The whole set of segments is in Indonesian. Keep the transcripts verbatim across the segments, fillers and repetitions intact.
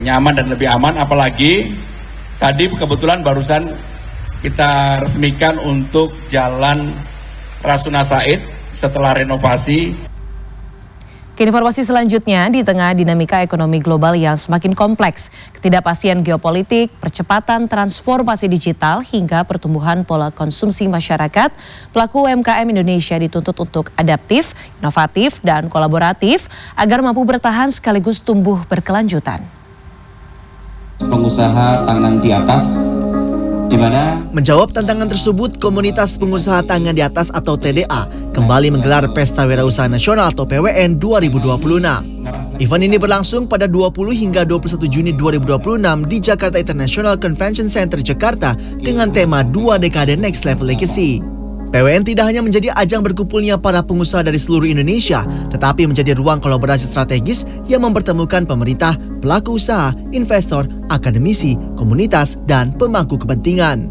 Nyaman dan lebih aman, apalagi tadi kebetulan barusan kita resmikan untuk Jalan Rasuna Said setelah renovasi. Ke informasi selanjutnya, di tengah dinamika ekonomi global yang semakin kompleks, ketidakpastian geopolitik, percepatan transformasi digital, hingga pertumbuhan pola konsumsi masyarakat, pelaku U M K M Indonesia dituntut untuk adaptif, inovatif, dan kolaboratif agar mampu bertahan sekaligus tumbuh berkelanjutan. Pengusaha tangan di atas, di mana menjawab tantangan tersebut, Komunitas Pengusaha Tangan di Atas atau T D A kembali menggelar Pesta Wirausaha Nasional atau P W N dua ribu dua puluh enam. Event ini berlangsung pada dua puluh hingga dua puluh satu Juni dua ribu dua puluh enam di Jakarta International Convention Center Jakarta dengan tema Dua Dekade Next Level Legacy. P W N tidak hanya menjadi ajang berkumpulnya para pengusaha dari seluruh Indonesia, tetapi menjadi ruang kolaborasi strategis yang mempertemukan pemerintah, pelaku usaha, investor, akademisi, komunitas, dan pemangku kepentingan.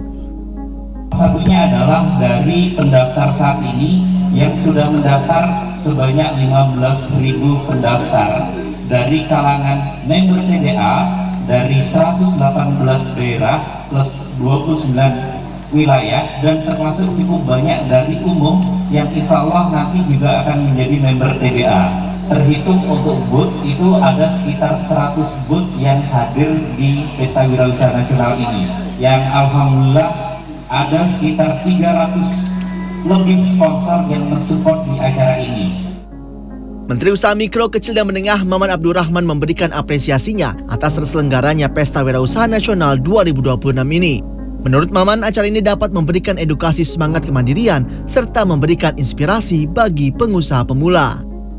Satunya adalah dari pendaftar saat ini yang sudah mendaftar sebanyak lima belas ribu pendaftar dari kalangan member T D A dari seratus delapan belas daerah plus dua puluh sembilan wilayah, dan termasuk cukup banyak dari umum yang insya Allah nanti juga akan menjadi member T D A. Terhitung untuk booth itu ada sekitar seratus booth yang hadir di Pesta Wirausaha Nasional ini, yang alhamdulillah ada sekitar tiga ratus lebih sponsor yang mensupport di acara ini. Menteri Usaha Mikro, Kecil dan Menengah Maman Abdurrahman memberikan apresiasinya atas terselenggaranya Pesta Wirausaha Nasional dua ribu dua puluh enam ini. Menurut Maman, acara ini dapat memberikan edukasi semangat kemandirian serta memberikan inspirasi bagi pengusaha pemula.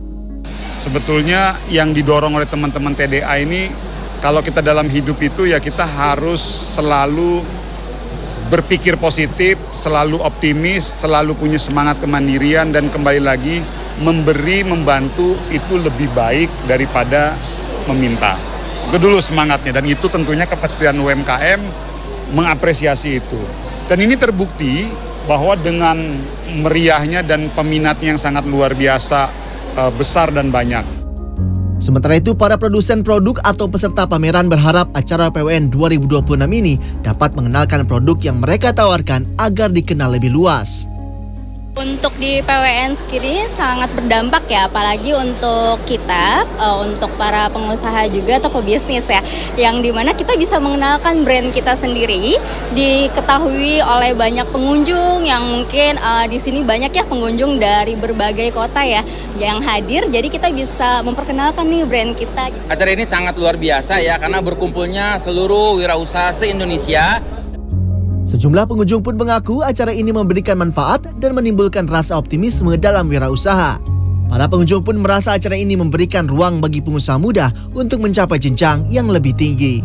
Sebetulnya yang didorong oleh teman-teman T D A ini, kalau kita dalam hidup itu ya kita harus selalu berpikir positif, selalu optimis, selalu punya semangat kemandirian, dan kembali lagi memberi, membantu itu lebih baik daripada meminta. Itu dulu semangatnya, dan itu tentunya Kementerian U M K M mengapresiasi itu. Dan ini terbukti bahwa dengan meriahnya dan peminatnya yang sangat luar biasa, uh, besar dan banyak. Sementara itu, para produsen produk atau peserta pameran berharap acara P W N dua ribu dua puluh enam ini dapat mengenalkan produk yang mereka tawarkan agar dikenal lebih luas. Untuk di P W N sendiri sangat berdampak ya, apalagi untuk kita, uh, untuk para pengusaha juga atau pebisnis ya, yang dimana kita bisa mengenalkan brand kita sendiri, diketahui oleh banyak pengunjung yang mungkin uh, di sini banyak ya pengunjung dari berbagai kota ya yang hadir, jadi kita bisa memperkenalkan nih brand kita. Acara ini sangat luar biasa ya, karena berkumpulnya seluruh wirausaha se-Indonesia. Sejumlah pengunjung pun mengaku acara ini memberikan manfaat dan menimbulkan rasa optimisme dalam wirausaha. Para pengunjung pun merasa acara ini memberikan ruang bagi pengusaha muda untuk mencapai jenjang yang lebih tinggi.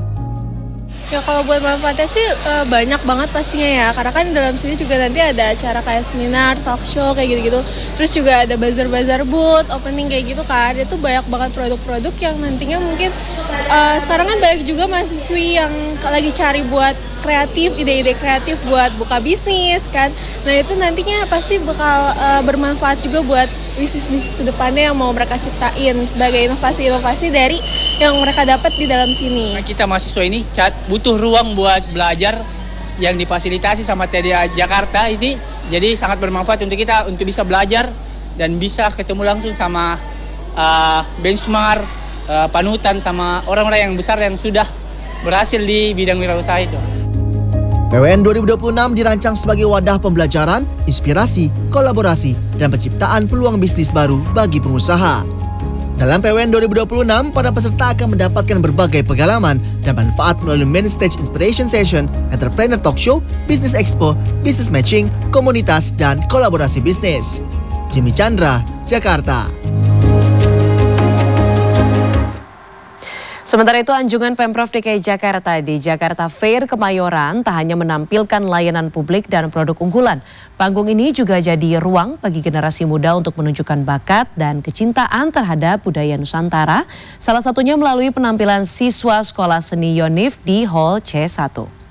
Ya kalau buat manfaatnya sih e, banyak banget pastinya ya, karena kan dalam sini juga nanti ada acara kayak seminar, talk show kayak gitu-gitu. Terus juga ada bazar-bazar booth, opening kayak gitu kan. Itu banyak banget produk-produk yang nantinya mungkin e, sekarang kan banyak juga mahasiswi yang lagi cari buat kreatif, ide-ide kreatif buat buka bisnis kan. Nah itu nantinya pasti bakal e, bermanfaat juga buat bisnis-bisnis kedepannya yang mau mereka ciptain sebagai inovasi-inovasi dari yang mereka dapat di dalam sini. Kita mahasiswa ini butuh ruang buat belajar yang difasilitasi sama T D A Jakarta ini, jadi sangat bermanfaat untuk kita untuk bisa belajar dan bisa ketemu langsung sama uh, benchmark, uh, panutan sama orang-orang yang besar yang sudah berhasil di bidang wirausaha itu. P W N dua ribu dua puluh enam dirancang sebagai wadah pembelajaran, inspirasi, kolaborasi, dan penciptaan peluang bisnis baru bagi pengusaha. Dalam P W N dua ribu dua puluh enam, para peserta akan mendapatkan berbagai pengalaman dan manfaat melalui Main Stage Inspiration Session, Entrepreneur Talk Show, Business Expo, Business Matching, komunitas, dan kolaborasi bisnis. Jimmy Chandra, Jakarta. Sementara itu, anjungan Pemprov D K I Jakarta di Jakarta Fair Kemayoran tak hanya menampilkan layanan publik dan produk unggulan. Panggung ini juga jadi ruang bagi generasi muda untuk menunjukkan bakat dan kecintaan terhadap budaya Nusantara, salah satunya melalui penampilan siswa Sekolah Seni Yonif di Hall C satu.